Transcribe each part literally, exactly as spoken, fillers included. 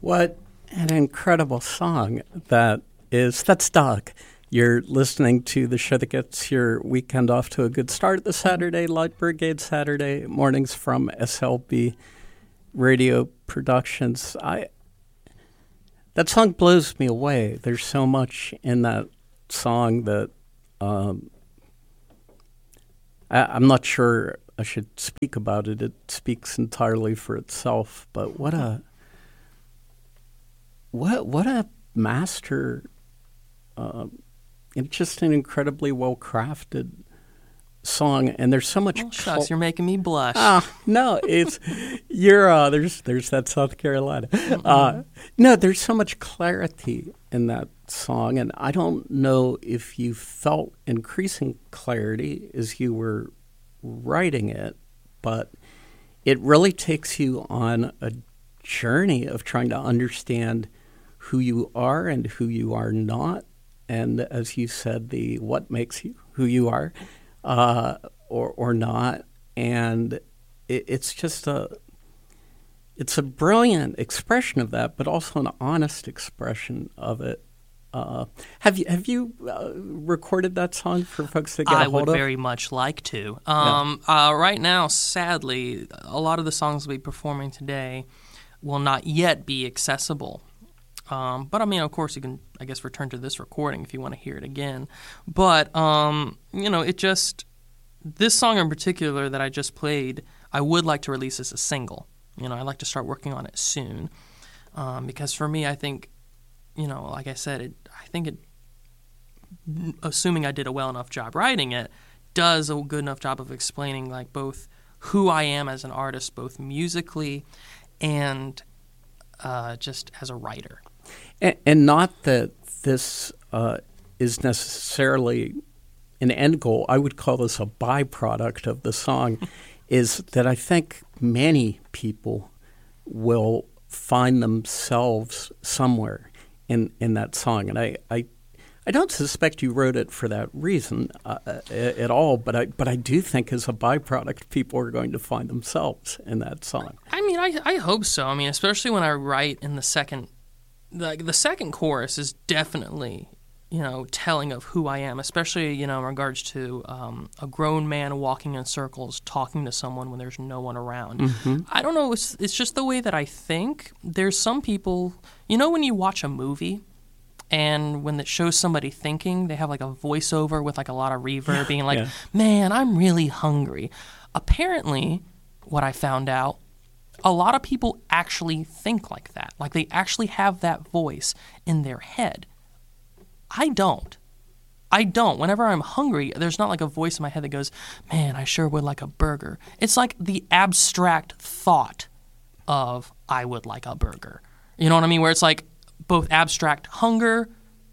What an incredible song that is. That's Doug. You're listening to the show that gets your weekend off to a good start this Saturday, Light Brigade Saturday mornings from S L B Radio Productions. I That song blows me away. There's so much in that song that um, I, I'm not sure I should speak about it. It speaks entirely for itself. But what a what what a master! Uh, it's just an incredibly well crafted song, and there's so much. Oh, shucks, you're making me blush. Ah, no, it's you're uh, there's there's that South Carolina. Uh, no, there's so much clarity in that song, and I don't know if you felt increasing clarity as you were writing it, but it really takes you on a journey of trying to understand who you are and who you are not, and as you said, the what makes you who you are. Uh, or or not, and it, it's just a it's a brilliant expression of that, but also an honest expression of it. Uh, have you have you uh, recorded that song for folks to get I a hold would of? very much like to. Um, yeah. uh, right now, sadly, a lot of the songs we'll be performing today will not yet be accessible. Um, but, I mean, of course, you can, I guess, return to this recording if you want to hear it again. But, um, you know, it just, this song in particular that I just played, I would like to release as a single. You know, I'd like to start working on it soon. Um, because for me, I think, you know, like I said, it, I think it, assuming I did a well enough job writing it, does a good enough job of explaining, like, both who I am as an artist, both musically and uh, just as a writer. And, and not that this uh, is necessarily an end goal. I would call this a byproduct of the song, is that I think many people will find themselves somewhere in, in that song. And I, I I don't suspect you wrote it for that reason uh, at all, but I but I do think as a byproduct, people are going to find themselves in that song. I mean, I, I hope so. I mean, especially when I write in the second The, the second chorus is definitely, you know, telling of who I am, especially, you know, in regards to um, a grown man walking in circles, talking to someone when there's no one around. Mm-hmm. I don't know. It's, it's just the way that I think. There's some people, you know, when you watch a movie and when it shows somebody thinking, they have like a voiceover with like a lot of reverb being like, yeah. man, I'm really hungry. Apparently, what I found out, a lot of people actually think like that. Like they actually have that voice in their head. I don't. I don't. Whenever I'm hungry, there's not like a voice in my head that goes, man, I sure would like a burger. It's like the abstract thought of I would like a burger. You know what I mean? Where it's like both abstract hunger,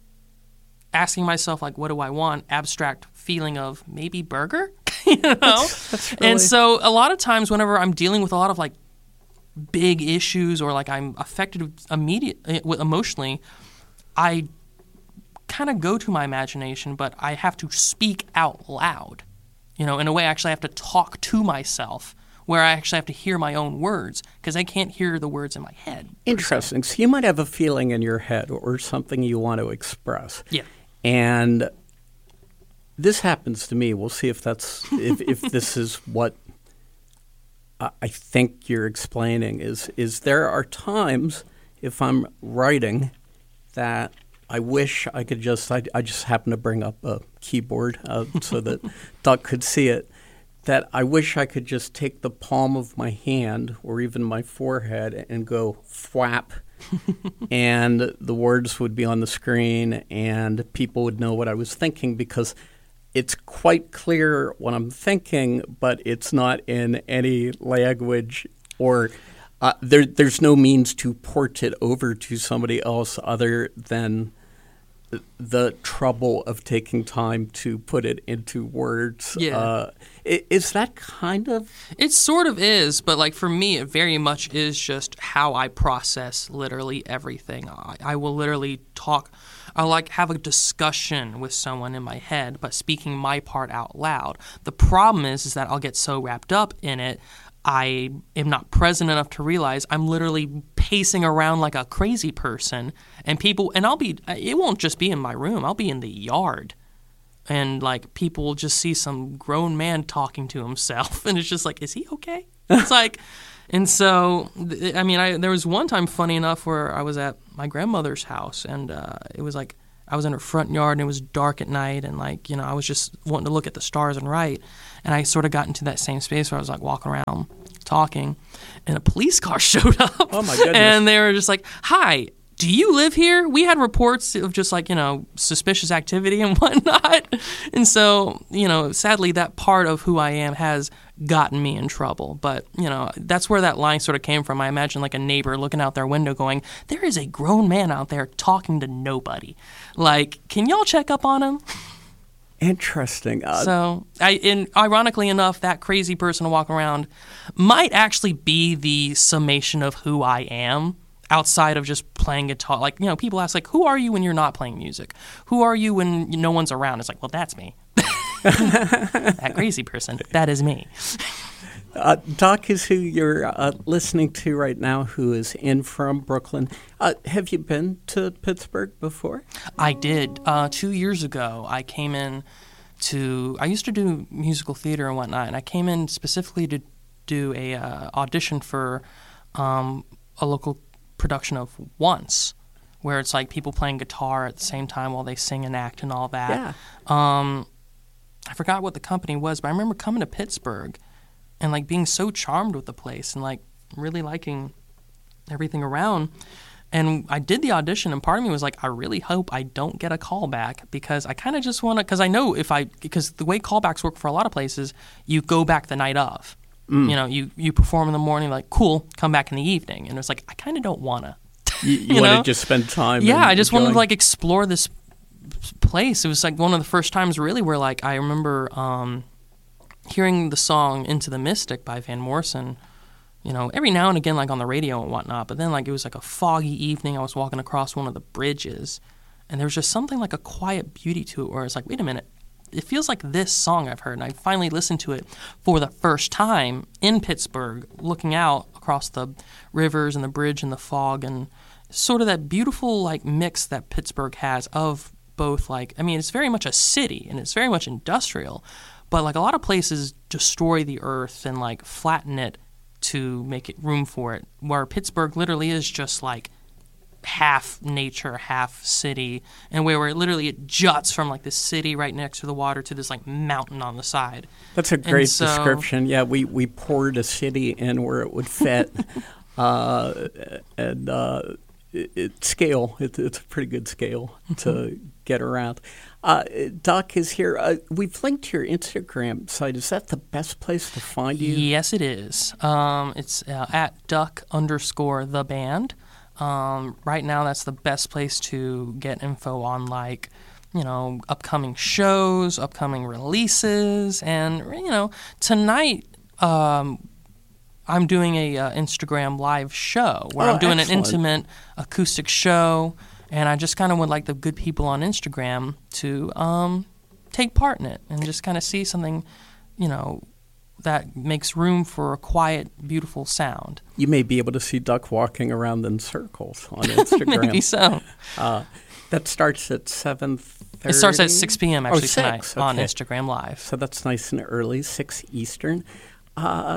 asking myself like, what do I want? Abstract feeling of maybe burger, you know? That's, that's really... And so a lot of times whenever I'm dealing with a lot of like big issues or like I'm affected immediate emotionally, I kind of go to my imagination, but I have to speak out loud. You know, in a way, I actually have to talk to myself where I actually have to hear my own words because I can't hear the words in my head. Interesting. So you might have a feeling in your head or something you want to express. Yeah. And this happens to me. We'll see if that's if, if this is what I think you're explaining is is there are times if I'm writing that I wish I could just I, I just happen to bring up a keyboard uh, so that Doug could see it, that I wish I could just take the palm of my hand or even my forehead and go thwap and the words would be on the screen and people would know what I was thinking because it's quite clear what I'm thinking, but it's not in any language or uh, there, there's no means to port it over to somebody else other than the trouble of taking time to put it into words. Yeah. Uh, is that kind of? It sort of is, but like for me, it very much is just how I process literally everything. I, I will literally talk. I like have a discussion with someone in my head, but speaking my part out loud. The problem is, is that I'll get so wrapped up in it, I am not present enough to realize I'm literally pacing around like a crazy person, and people, and I'll be, it won't just be in my room, I'll be in the yard, and like people will just see some grown man talking to himself, and it's just like, is he okay? It's like, and so, I mean, I, there was one time, funny enough, where I was at my grandmother's house, and uh, it was like, I was in her front yard, and it was dark at night, and like, you know, I was just wanting to look at the stars and write, and I sort of got into that same space where I was like walking around talking, and a police car showed up. Oh my goodness. And they were just like, hi, do you live here? We had reports of just like, you know, suspicious activity and whatnot. And so, you know, sadly, that part of who I am has gotten me in trouble. But, you know, that's where that line sort of came from. I imagine like a neighbor looking out their window going, there is a grown man out there talking to nobody. Like, can y'all check up on him? Interesting. Uh, so, I, and ironically enough, that crazy person walking around might actually be the summation of who I am outside of just playing guitar. Like, you know, people ask, like, who are you when you're not playing music? Who are you when no one's around? It's like, well, that's me. That crazy person, that is me. Uh, Doc is who you're uh, listening to right now, who is in from Brooklyn. Uh, have you been to Pittsburgh before? I did. Uh, two years ago, I came in to, I used to do musical theater and whatnot, and I came in specifically to do a uh, audition for um, a local production of Once, where it's like people playing guitar at the same time while they sing and act and all that. Yeah. Um, I forgot what the company was, but I remember coming to Pittsburgh and like being so charmed with the place and like really liking everything around. And I did the audition, and part of me was like, I really hope I don't get a call back, because I kind of just want to, because I know if I, because the way callbacks work for a lot of places, you go back the night of. Mm. You know, you, you perform in the morning, like, cool, come back in the evening. And it's like, I kind of don't want to. You, you, you want to just spend time. Yeah, I just enjoying. wanted to like explore this place. It was like one of the first times really where like I remember um, hearing the song Into the Mystic by Van Morrison, you know, every now and again like on the radio and whatnot, but then like it was like a foggy evening. I was walking across one of the bridges, and there was just something like a quiet beauty to it where it's like, wait a minute, it feels like this song I've heard. And I finally listened to it for the first time in Pittsburgh, looking out across the rivers and the bridge and the fog, and sort of that beautiful like mix that Pittsburgh has of both, like, I mean, it's very much a city and it's very much industrial, but like a lot of places destroy the earth and like flatten it to make it room for it, where Pittsburgh literally is just like half nature, half city, and where, where it literally it juts from like this city right next to the water to this like mountain on the side. That's a great so, description. Yeah, we, we poured a city in where it would fit, uh, and uh, it, it scale. It, it's a pretty good scale to get around. Uh, Doc is here. Uh, we've linked to your Instagram site. Is that the best place to find you? Yes, it is. Um, it's uh, at duck underscore the band. Um, right now, that's the best place to get info on, like, you know, upcoming shows, upcoming releases, and, you know, tonight um, I'm doing a uh, Instagram live show where oh, I'm doing excellent. an intimate acoustic show, and I just kind of would like the good people on Instagram to um, take part in it and just kind of see something, you know, that makes room for a quiet, beautiful sound. You may be able to see Duck walking around in circles on Instagram. Maybe so. Uh, that starts at seven thirty? It starts at six p.m. actually oh, six. tonight Okay. on Instagram Live. So that's nice and early, six Eastern. Uh,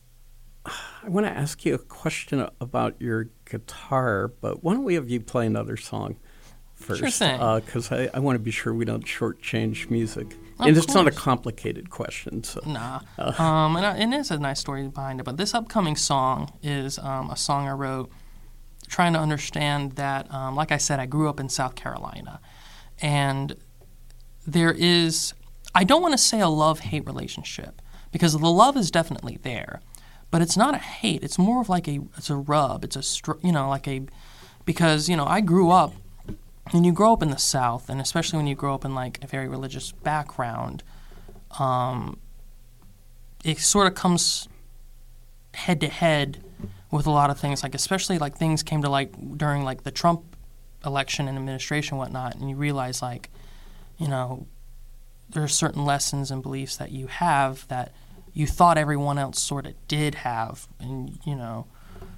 I want to ask you a question about your guitar, but why don't we have you play another song first? Sure thing. Because uh, I, I want to be sure we don't shortchange music. Of and it's course. not a complicated question. So. Nah. Uh, um, and, uh, and it is a nice story behind it. But this upcoming song is um, a song I wrote trying to understand that, um, like I said, I grew up in South Carolina. And there is, I don't want to say a love-hate relationship, because the love is definitely there. But it's not a hate. It's more of like a, it's a rub. It's a, str- you know, like a, because, you know, I grew up, when you grow up in the South, and especially when you grow up in like a very religious background, um, it sort of comes head to head with a lot of things. Like especially like things came to like during like the Trump election and administration and whatnot, and you realize like, you know, there are certain lessons and beliefs that you have that you thought everyone else sort of did have, and you know.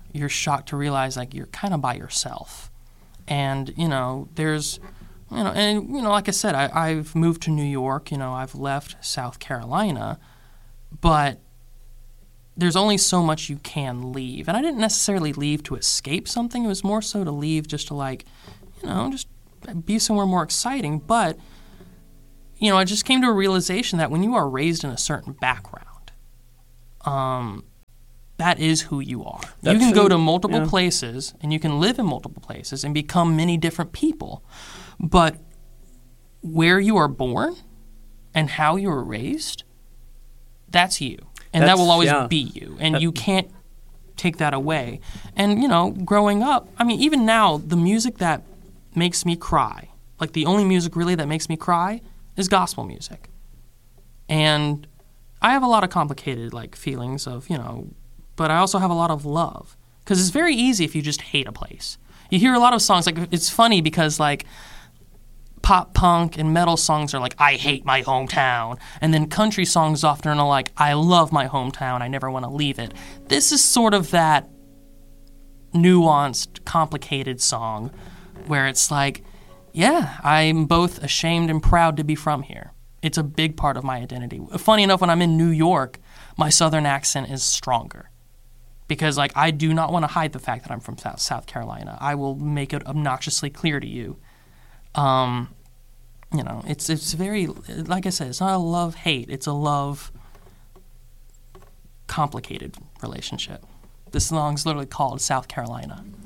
you're shocked to realize like you're kind of by yourself. And, you know, there's, you know, and, you know, like I said, I, I've moved to New York, you know, I've left South Carolina, but there's only so much you can leave. And I didn't necessarily leave to escape something. It was more so to leave just to, like, you know, just be somewhere more exciting. But, you know, I just came to a realization that when you are raised in a certain background, um, that is who you are. That's you can go who, to multiple yeah. places, and you can live in multiple places and become many different people. But where you are born and how you were raised, that's you. And that's, that will always yeah. be you. And that, you can't take that away. And, you know, growing up, I mean, even now, the music that makes me cry, like the only music really that makes me cry is gospel music. And I have a lot of complicated, like, feelings of, you know, but I also have a lot of love. Because it's very easy if you just hate a place. You hear a lot of songs, like, it's funny because, like, pop punk and metal songs are like, I hate my hometown. And then country songs often are like, I love my hometown, I never want to leave it. This is sort of that nuanced, complicated song where it's like, yeah, I'm both ashamed and proud to be from here. It's a big part of my identity. Funny enough, when I'm in New York, my southern accent is stronger. Because, like, I do not want to hide the fact that I'm from South, South Carolina. I will make it obnoxiously clear to you. Um, you know, it's it's very, like I said, it's not a love-hate. It's a love-complicated relationship. This song's literally called South Carolina.